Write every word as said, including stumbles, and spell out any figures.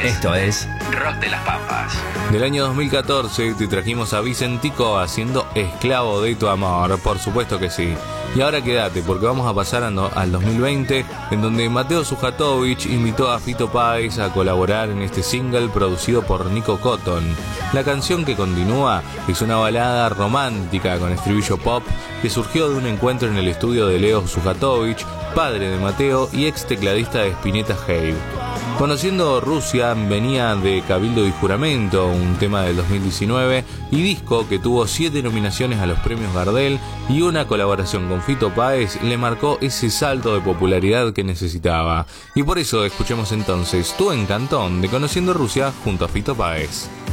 Esto es Rock de las Pampas. Del año dos mil catorce te trajimos a Vicentico haciendo Esclavo de tu amor, por supuesto que sí. Y ahora quédate, porque vamos a pasar a no, al dos mil veinte, en donde Mateo Sujatovich invitó a Fito Páez a colaborar en este single producido por Nico Cotton. La canción que continúa es una balada romántica con estribillo pop que surgió de un encuentro en el estudio de Leo Sujatovich, padre de Mateo y ex tecladista de Spinetta Jade. Conociendo Rusia venía de Cabildo y Juramento, un tema del dos mil diecinueve, y disco que tuvo siete nominaciones a los premios Gardel, y una colaboración con Fito Páez le marcó ese salto de popularidad que necesitaba. Y por eso escuchemos entonces Tu Encantón de Conociendo Rusia junto a Fito Páez.